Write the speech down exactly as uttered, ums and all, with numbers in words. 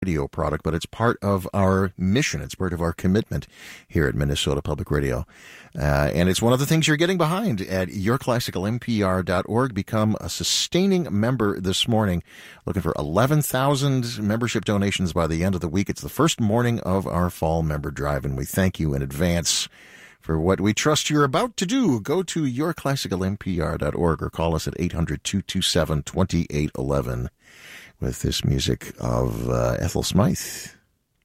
radio product, but it's part of our mission. It's part of our commitment here at Minnesota Public Radio. Uh, and it's one of the things you're getting behind at your classical m p r dot org. Become a sustaining member this morning. Looking for eleven thousand membership donations by the end of the week. It's the first morning of our fall member drive, and we thank you in advance for what we trust you're about to do. Go to your classical m p r dot org or call us at eight hundred, two two seven, two eight one one with this music of uh, Ethel Smythe.